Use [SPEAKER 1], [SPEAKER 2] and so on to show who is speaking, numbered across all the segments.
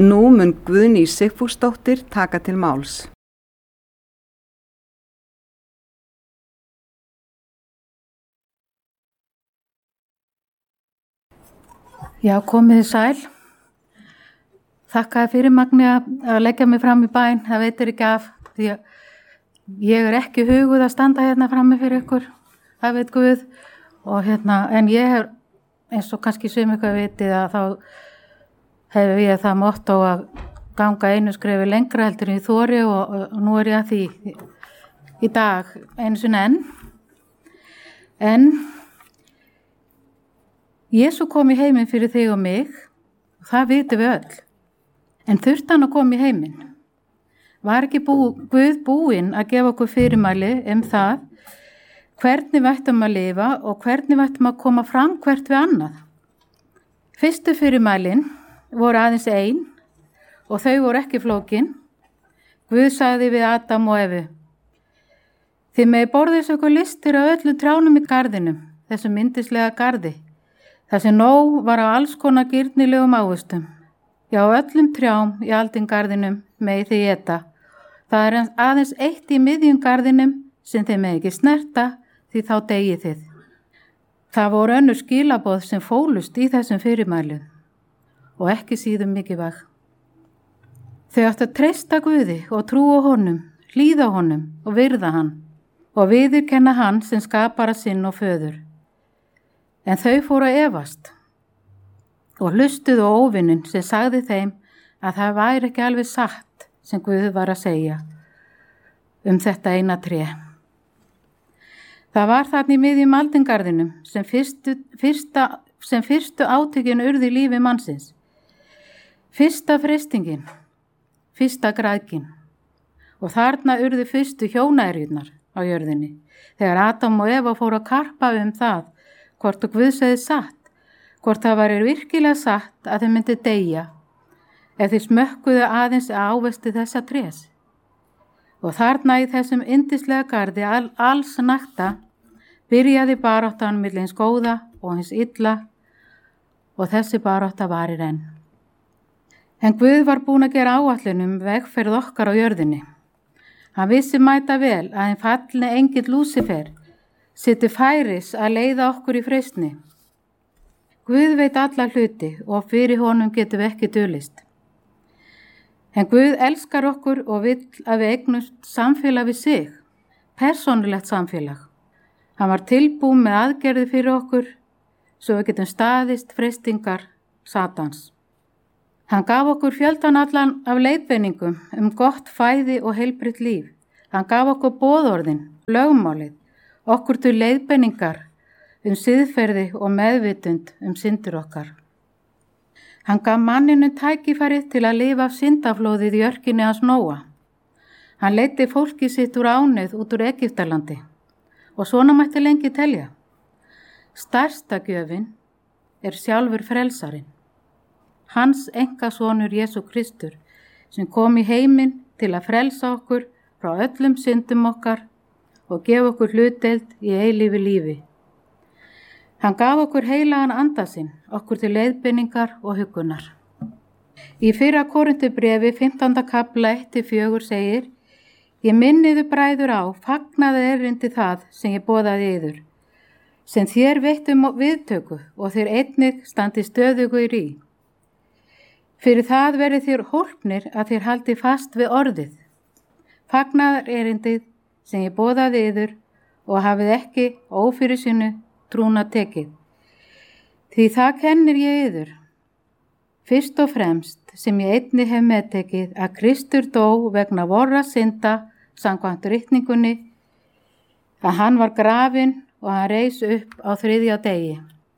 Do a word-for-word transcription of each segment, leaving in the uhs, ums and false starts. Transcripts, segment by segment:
[SPEAKER 1] Nú mun Guðný Sigfúsdóttir taka til máls.
[SPEAKER 2] Já, komið þið sæl. Þakkaði fyrir Magni að leggja mig fram í bæn. Það veitir ekki af því að ég er ekki huguð að standa hérna frammi fyrir ykkur. Það veit Guð. Og hérna, en ég hef, eins og kannski sum ykkur vitið að þá hefur ég það motto að ganga einu skrefi lengra heldur í þori og, og nú er ég að því í, í dag einu sinni enn. En Jesú kom í heiminn fyrir þig og mig, og það vitum við öll. En þurfti hann að koma í heiminn? Var ekki bú, Guð búinn að gefa okkur fyrirmæli um það hvernig við ættum að lifa og hvernig við ættum að koma fram hvert við annað? Fyrstu fyrirmælin voru aðeins ein og þau voru ekki flókin. Guð sagði við Adam og Evu: Þið megi borðið okkur listir á öllum trjánum í garðinum, þessum yndislega garði. Það sem nóg var á alls konar gyrnilegum ávöxtum. Já, öllum trjám í aldingarðinum megi þið éta. Það er aðeins eitt í miðjum garðinum sem þið megi ekki snerta, því þá deyið þið. Það voru önnur skilaboð sem fólust í þessum fyrirmælum og ekki síðum mikilvæg. Þau áttu að treysta Guði og trúa honum, hlýða honum og virða hann og viðurkenna hann sem skapara sinn og föður. En þau fóru að efast og hlustuðu á óvininn sem sagði þeim að það væri ekki alveg satt sem Guð var að segja um þetta eina tré. Það var þarna í miðjum aldingarðinum sem fyrstu, fyrsta, sem fyrstu átökin urðu í lífi mannsins. Fyrsta freistingin, fyrsta græðkin og þarna urðu fyrstu hjónaerjurnar á jörðinni þegar Adam og Eva fóru að karpa um það hvort og Guð segði satt, hvort það var virkilega satt að þeir myndi deyja ef þeir smökkuðu aðeins að ávexti þessa trés. Og þarna í þessum yndislega garði all, alls nakta byrjaði baráttan milli hins góða og hins illa og þessi barátta varir enn. En Guð var búinn að gera áætlun um vegferð okkar á jörðinni. Hann vissi mæta vel að hinn fallni engill Lúsifer situr færis að leiða okkur í freistni. Guð veit alla hluti og fyrir honum getum við ekki dulist. En Guð elskar okkur og vill að við eignumst samfélag við sig, persónulegt samfélag. Hann var tilbúinn með aðgerði fyrir okkur svo við getum staðist freistingar Satans. Hann gaf okkur fjöldan allan af leiðbeiningum um gott fæði og heilbrigt líf. Hann gaf okkur boðorðin, lögmálið, okkur til leiðbeiningar um siðferði og meðvitund um syndir okkar. Hann gaf manninu tækifærið til að lifa af syndaflóðið í örkinni hans Nóa. Hann leiddi fólki sitt úr ánauð út úr Egyptalandi og svona mætti lengi telja. Stærsta gjöfin er sjálfur frelsarinn. Hans einkasonur Jesú Kristur sem kom í heiminn til að frelsa okkur frá öllum syndum okkar og gefa okkur hlutdeild í eilífi lífi. Hann gaf okkur heilagan anda sinn, okkur til leiðbeiningar og huggunar. Í fyrra Korintubréfi fimmtánda kafla eitt til fjögur segir: Ég minniðu bræður á, fagnaði erindi það sem ég boðaði yður, sem þér veittum viðtöku og þér einnig standi stöðugur í. Fyrir það verið þér hólpnir að þér haldi fast við orðið. Fagnaðar erindið sem ég boðaði yður og hafið ekki ófyrirsynnu trúna tekið. Því það kennir ég yður. Fyrst og fremst sem ég einnig hef meðtekið að Kristur dó vegna vorra synda samkvæmt ritningunni, að hann var grafinn og hann reis upp á þriðja degi.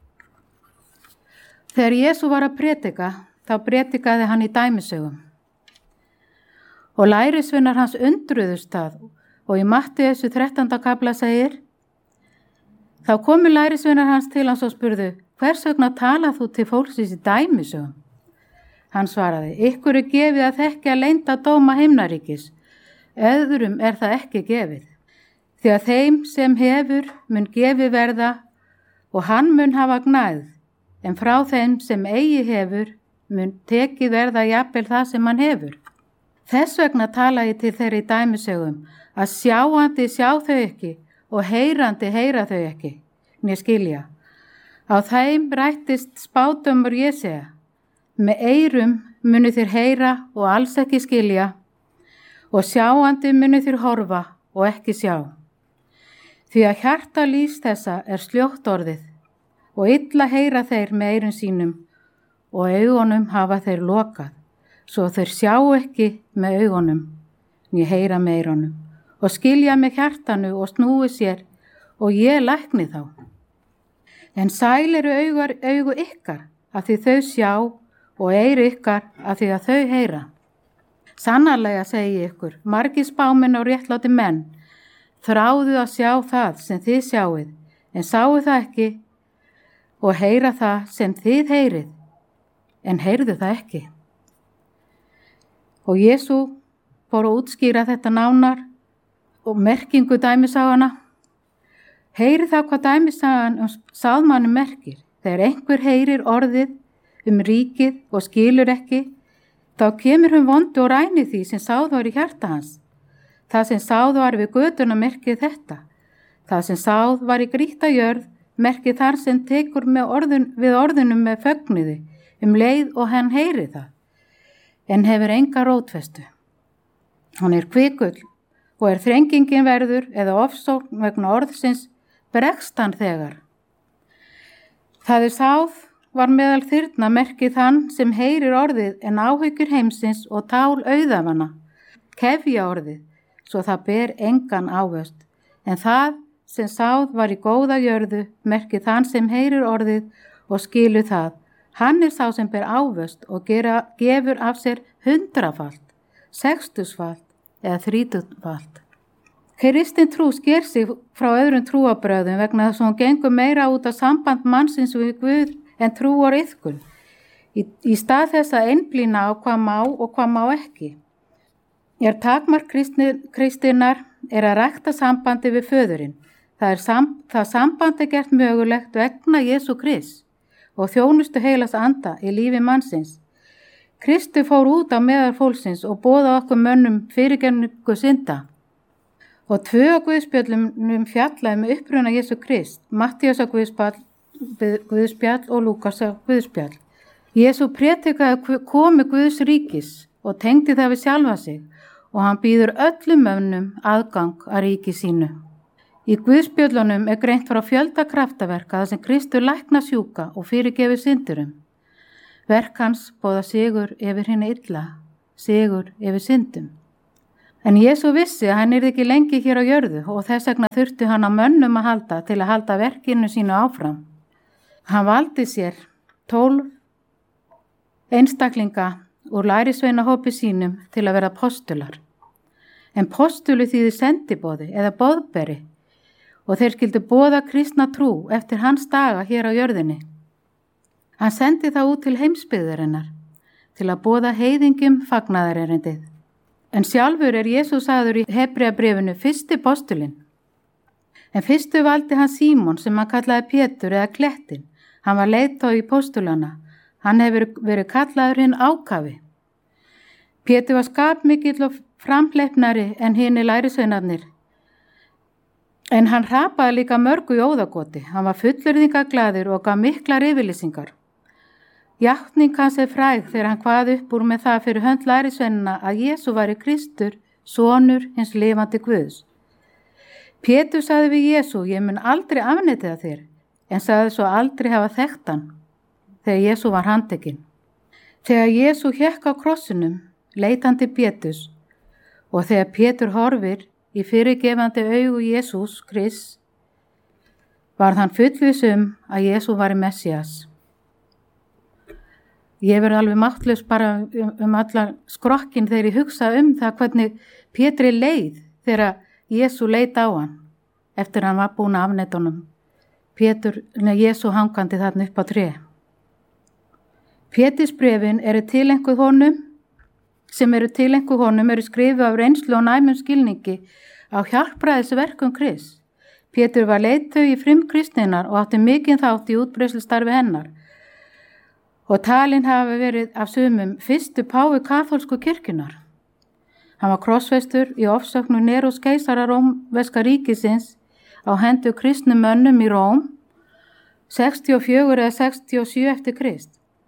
[SPEAKER 2] Þegar Jesú var að predika, þá predikaði hann í dæmisögum. Og lærisveinar hans undruðust það og í Mattheusar þrettánda kafla segir: Þá komu lærisveinar hans til hans og spurðu: Hvers vegna talað þú til fólksins í dæmisögum? Hann svaraði: Ykkur er gefið að þekkja leynda dóma himnaríkis, öðrum er það ekki gefið. Því að þeim sem hefur mun gefið verða og hann mun hafa gnægð, en frá þeim sem eigi hefur mun tekið verða jafnvel það sem hann hefur. Þess vegna tala ég til þeirri dæmisögum að sjáandi sjá þau ekki og heyrandi heyra þau ekki, né skilja. Á þeim rættist spádómur Jesæja. Með eyrum munu þér heyra og alls ekki skilja og sjáandi munu þér horfa og ekki sjá. Því að hjarta lýs þessa er sljótt orðið og illa heyra þeir með eyrum sínum og augunum hafa þeir lokað, svo þeir sjá ekki með augunum, né heyra með eyrunum og skilja með hjartanu og snúi sér og ég lækni þá. En sæl eru augar, augu ykkar af því þau sjá og eyru ykkar af því að þau heyra. Sannarlega segi ég ykkur, margir spámenn og réttláti menn þráðu að sjá það sem þið sjáið, en sáu það ekki og heyra það sem þið heyrið, en heyrðu það ekki. Og Jesú fór að útskýra þetta nánar og merkingu dæmisagana. Heyri það hvað dæmisagan um sáðmanni merkir. Þegar einhver heyrir orðið um ríkið og skilur ekki, þá kemur hún vondu og ræni því sem sáð var í hjarta hans. Það sem sáð var við götuna merkir þetta. Það sem sáð var í grýtta jörð merkir þar sem tekur með orðun, við orðunum með fögnuði um leið og hann heyri það, en hefur enga rótfestu. Hann er kvikull og er þrengingin verður eða ofsókn vegna orðsins bregst hann þegar. Það er sáð var meðal þyrna merkið hann sem heyrir orðið en áhyggjur heimsins og tál auðafana, kefja orðið, svo það ber engan ávöxt. En það sem sáð var í góða jörðu merkið hann sem heyrir orðið og skilur það. Hann er sá sem ber ávöxt og gera, gefur af sér hundrafalt, sextusfalt eða þrítufalt. Kristin trú sker sig frá öðrum trúabröðum vegna þess að hún gengur meira út af samband mannsins við Guð en trúar iðkun. Í, í stað þess að einblína á hvað má og hvað má ekki. Er takmark kristinnar er að rækta sambandi við föðurinn. Það, er sam, það sambandi gert mögulegt vegna Jesú Krist og þjónustu heilas anda í lífi mannsins. Kristi fór út á meðal fólksins og boða okkur mönnum fyrirgefningu synda. Og tvö á Guðspjöllum fjallaði með uppruna Jesú Krist, Mattías á Guðspjall, Guðspjall og Lúkas á Guðspjall. Jesú prédikaði komu Guðs ríkis og tengdi það við sjálfa sig og hann býður öllum mönnum aðgang að ríki sínu. Í Guðspjöllunum er greint frá fjölda kraftaverka þar sem Kristur lækna sjúka og fyrirgefur syndurum. Verk hans boða sigur yfir hinni illa, sigur yfir syndum. En Jesú vissi að hann yrði ekki lengi hér á jörðu og þess vegna þurfti hann að mönnum að halda til að halda verkinu sínu áfram. Hann valdi sér tólf einstaklinga úr lærisveinahópi sínum til að vera postular. En postuli þýðir sendiboði eða boðberi og þeir skildu boða kristna trú eftir hans daga hér á jörðinni. Hann sendi það út til heimsbyggðarinnar til að boða heiðingjum fagnaðarerindið. En sjálfur er Jesús sagður í Hebreabréfinu fyrsti postulinn. En fyrstu valdi hann Símon sem hann kallaði Pétur eða Klettin. Hann var leiðtogi postulana. Hann hefur verið kallaður hinn ákafi. Pétur var skapmikill og framleipnari en hinni lærisveinarnir. En hann hrapaði líka mörgu í óðagoti. Hann var fullyrðingaglaður og gaf miklar yfirlýsingar. Játning hans er fræg þegar hann kvað upp úr með það fyrir hönd lærisveinana að Jesú væri Kristur, sonur hins lifandi Guðs. Pétur sagði við Jesú, ég mun aldrei afneita þér, en sagði svo aldrei hafa þekkt hann, þegar Jesú var handtekinn. Þegar Jesú hékk á krossinum, leit hann til Péturs, og þegar Pétur horfir í fyrirgefandi augu Jesús Krist, varð hann fullviss um að Jesú var Messías. Ég verði alveg máttlaus bara um, um allar skrokkin þegar ég hugsa um það hvernig Pétri leið þegar Jesú leit á hann eftir hann var búin að afneita honum. Pétur, neða Jesú hangandi þarna upp á tré. Pétursbréfin eru tilenguð honum, sem eru tilenguð honum eru skrifuð af reynslu og næmum skilningi á hjálpræðisverkum Krists. Pétur var leiðtogi í frumkristninnar og átti mikinn þátt í útbreiðslustarfi hennar. og talinn hafi verið af sumum fyrstu páfi kaþólsku kirkjunar. Hann var krossfestur í ofsóknu Neros keisara rómverska ríkisins á hendur kristnum mönnum í Róm sextíu og fjögur eða sextíu og sjö eftir Krist.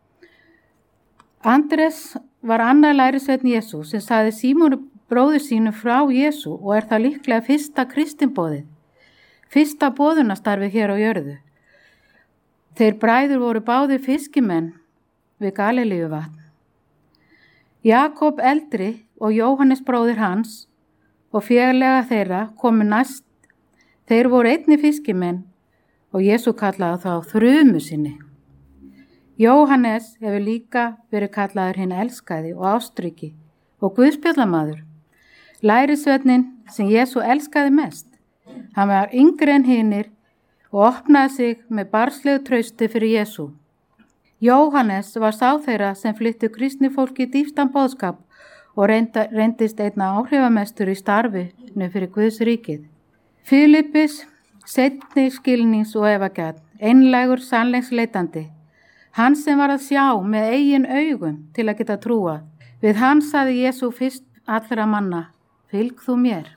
[SPEAKER 2] Andrés var annar lærisveinn Jesú sem sagði Símoni bróður sínu frá Jesú og er það líklega fyrsta kristinboðið, fyrsta boðunastarfi hér á jörðu. Þeir bræður voru báðir fiskimenn við Galilíuvatn. Jakob eldri og Jóhannes bróðir hans og félaga þeirra komu næst. Þeir voru einni fiskimenn og Jesú kallaði þá þrumu sinni. Jóhannes hefur líka verið kallaður hinn elskaði og ástriki og guðspjallamaður, lærisveinninn sem Jesú elskaði mest. Hann var yngri en hinir og opnaði sig með barnslegu trausti fyrir Jesú. Jóhannes var sá þeirra sem flyttu kristni fólki dýpstan boðskap og reynda, reyndist einna áhrifamestur í starfinu fyrir Guðs ríkið. Filippus, seinni skilnings og evagjarn, einlægur sannleiksleitandi, hann sem var að sjá með eigin augum til að geta trúa. Við hann sagði Jesú fyrst allra manna, fylg þú mér.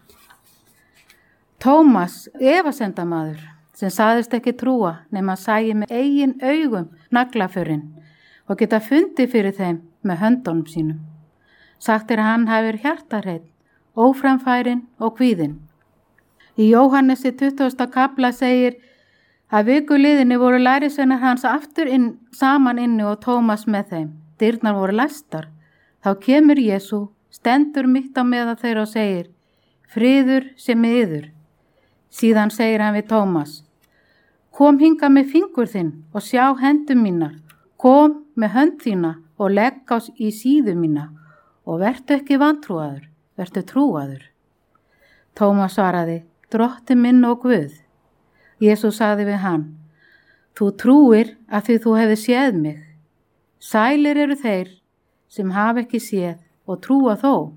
[SPEAKER 2] Tómas, efasemdamaður, sem sagðist ekki trúa nema að sæi með eigin augum naglaförinn og geta fundið fyrir þeim með höndunum sínum. Sagt er að hann hafi verið hjartarhreinn, óframfærinn og kvíðinn. Í Jóhannesi tuttugasta kafla segir að vikuliðinni voru lærisveinar hans aftur inn, saman inni og Tómas með þeim. Dyrnar voru læstar. Þá kemur Jesú, stendur mitt á meðal þeirra og segir, friður sé með yður. Síðan segir hann við Tómas, kom hinga með fingur þinn og sjá hendur mínar, kom með hönd þína og legg á í síðu mína og vertu ekki vantrúaður, vertu trúaður. Tómas svaraði, Drotti minn og Guð. Jesú sagði við hann, þú trúir að því þú hefði séð mig. Sælir eru þeir sem hafa ekki séð og trúa þó.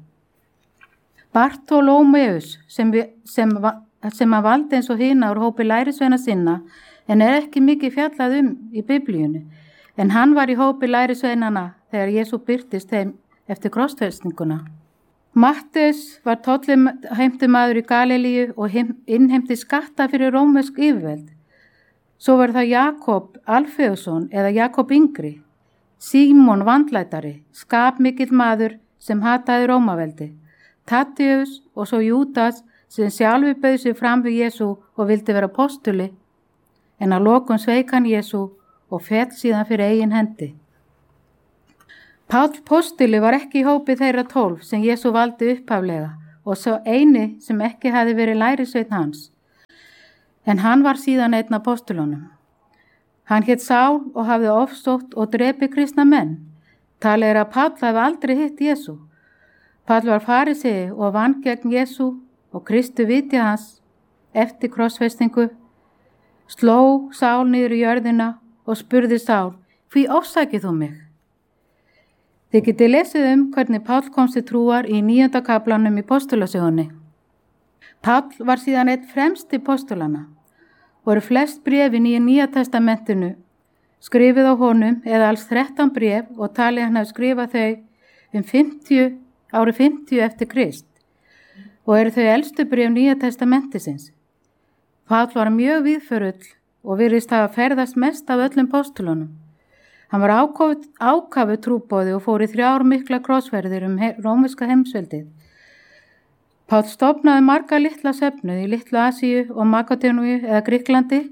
[SPEAKER 2] Bartólómeus sem, sem, sem að valdi eins og hina úr hópi lærisveina sinna en er ekki mikið fjallað um í biblíunni, en hann var í hópi lærisveinana þegar Jesú birtist þeim eftir krossfestinguna. Matteus var tollheimtumaður í Galilíu og innheimti skatta fyrir rómversk yfirvöld. Svo var það Jakob Alfeusson eða Jakob yngri, Símon vandlætari, skapmikill maður sem hataði Rómaveldi, Tadeus og svo Júdas sem sjálfur bauð sig fram við Jesú og vildi vera postuli, en að lokum sveik hann Jesú og féll síðan fyrir eigin hendi. Páll postuli var ekki í hópi þeirra tólf sem Jesú valdi upphaflega og svo eini sem ekki hafi verið lærisveinn hans. En hann var síðan einn af postulunum. Hann hét Sál og hafði ofsótt og drepið kristna menn. Talið er að Páll hafi aldrei hitt Jesú. Páll var farisei og vann gegn Jesú og Kristu viti hans eftir krossfestingu, sló Sál niður í jörðina og spurði Sál, hví ofsækið þú mig? Þið getið lesið um hvernig Páll komst til trúar í níunda kaflanum í postulasögunni. Páll var síðan einn fremsti postulana. Voru flest bréfin í Nýja testamentinu skrifið á honum eða alls þrettán bréf og talið hann hafi skrifað þau um fimmtíu, árið fimmtíu eftir Krist og eru þau elstu bréf Nýja testamentisins. Páll var mjög víðförull og virðist hafa ferðast mest af öllum postulunum. Hann var ákafu, ákafu trúboði og fór í þrjár mikla krossferðir um he, rómverska heimsveldið. Páll stofnaði marga litla söfnuð í Litlu Asíu og Makedóníu eða Grikklandi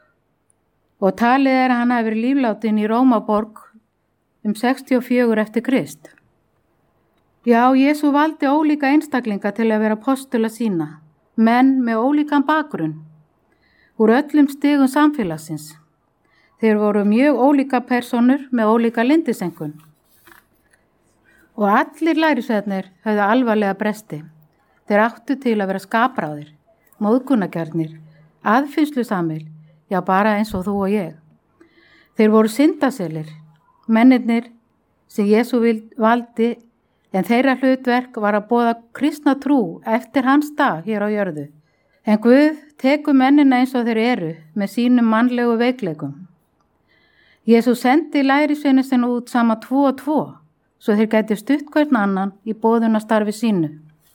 [SPEAKER 2] og talið er að hann hafi verið líflátin í Rómaborg um sextíu og fjögur eftir Krist. Já, Jesú valdi ólíka einstaklinga til að vera postula sína, menn með ólíkan bakgrunn, úr öllum stigum samfélagsins. Þeir voru mjög ólíka personur með ólíka lindisengun. Og allir lærisveinarnir höfðu alvarlega bresti. Þeir áttu til að vera skapráðir, móðgunargjarnir, aðfinnslusamir, já bara eins og þú og ég. Þeir voru syndaselir, mennirnir sem Jesú valdi, en þeirra hlutverk var að boða kristna trú eftir hans dag hér á jörðu. En Guð tekur mennina eins og þeir eru með sínum mannlegu veikleikum. Jesús sendi lærisveinana sína út sama tvo og tvo, svo þeir gætu stutt hvern annan í boðunastarfi sínu.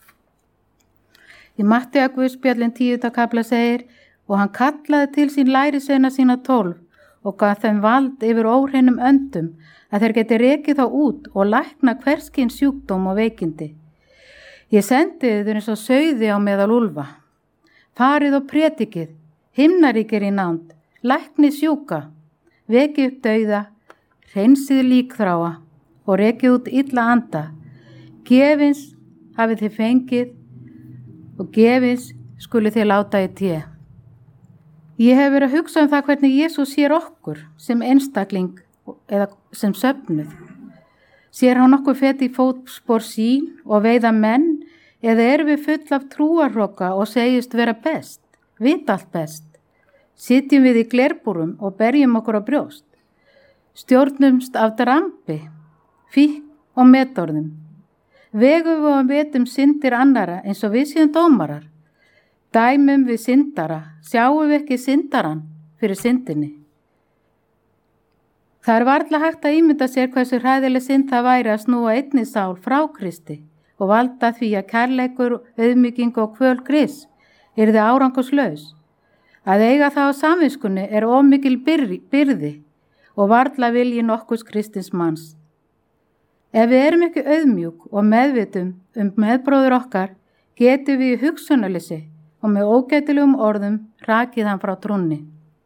[SPEAKER 2] Í Matteusar Guðspjallinn tíunda kafla segir: og hann kallaði til sín lærisveina sína tólf og gaf þeim vald yfir óhreinum öndum að þeir geti rekið þá út og lækna hverskins sjúkdóm og veikindi. Ég sendi þau eins og sauði á meðal úlfa. Farið og predikið, himnaríkir í nánd, læknið sjúka, vekið upp dauða, hreinsið líkþráa og rekið út illa anda. Gefins hafið þið fengið og gefins skuli þið láta í té. Ég hef verið að hugsa um það hvernig Jesús sér okkur sem einstakling eða sem söfnuð. Sér hann okkur feti í fótspor sín og veiða menn, eða erum við full af trúarhroka og segist vera best, vita allt best? Sitjum við í glerbúrum og berjum okkur á brjóst? Stjórnumst af drambi, fíkn og metorðum? Vegum við og vetum syndir annara eins og við séum dómarar? Dæmum við syndara, sjáum við ekki syndaran fyrir syndinni? Það er varla hægt að ímynda sér hversu hræðileg synd það væri að snúa einni sál frá Kristi og valda því að kærleikur, auðmýking og kvöl Krists yrði árangurslaus. Að eiga það á samviskunni er of mikil byrði og varla vilji nokkurs kristins manns. Ef við erum ekki auðmjúk og meðvitum um meðbróður okkar, getum við í hugsunarleysi og með ógætilegum orðum rakið hann frá trúnni.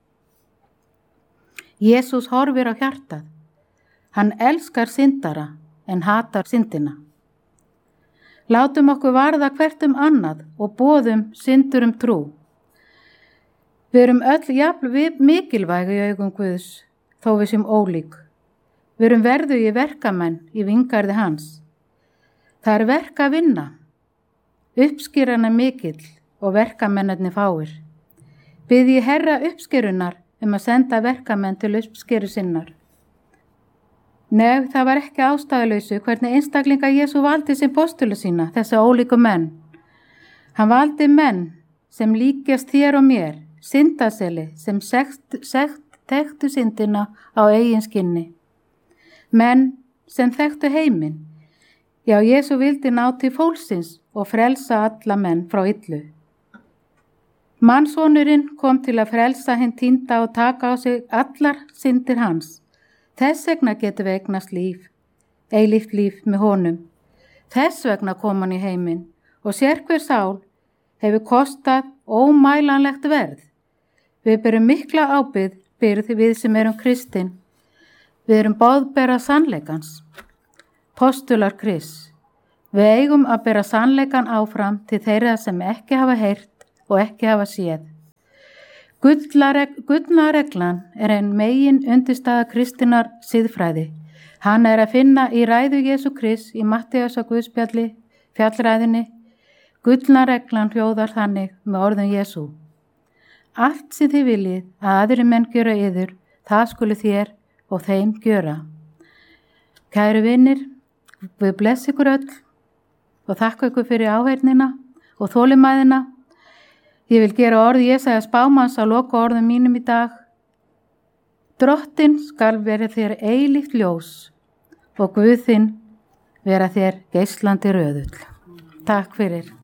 [SPEAKER 2] Jesús horfir á hjartað. Hann elskar syndara en hatar syndina. Látum okkur varða hvert um annað og boðum syndur um trú. Við erum öll jafn mikilvæg í augum Guðs, þó við sem ólík. Við erum verðugir verkamenn í vingarði hans. Það er verk að vinna. Uppskeran er mikill og verkamennarnir fáir. Bið ég Herra uppskerunar um að senda verkamenn til uppskeru sinnar. Nei, það var ekki ástæðuleysu hvernig einstaklinga Jesú valdi sem postula sína, þessa ólíku menn. Hann valdi menn sem líkjast þér og mér, syndaseli sem sekt, sekt, þekktu syndina á eigin skinni. Menn sem þekktu heiminn. Já, Jesú vildi ná til fólksins og frelsa alla menn frá illu. Mannsonurinn kom til að frelsa hinn týnda og taka á sig allar syndir hans. Þess vegna getur við eignast líf, eilíft líf með honum. Þess vegna kom hann í heiminn og sérhver sál hefur kostað ómælanlegt verð. Við berum mikla ábyrgð byrði við sem erum kristin. Við erum boðbera sannleikans. Postular Krists. Við eigum að bera sannleikan áfram til þeirra sem ekki hafa heyrt og ekki hafa séð. Gullna reglan er ein megin undirstaða kristinnar siðfræði. Hann er að finna í ræðu Jesú Krists í Matteusar Guðspjalli, fjallræðinni. Gullna reglan hljóðar þannig með orðum Jesú. Allt sem þið viljið að aðri menn gjöra yður, það skulu þér og þeim gjöra. Kæru vinir, við bless ykkur öll og þakka ykkur fyrir áheyrnina og þolinmæðina. Ég vil gera orð Jesaja spámanns á loka orðum mínum í dag. Drottinn skal vera þér eilíft ljós og Guð þinn vera þér geislandi röðull. Takk fyrir.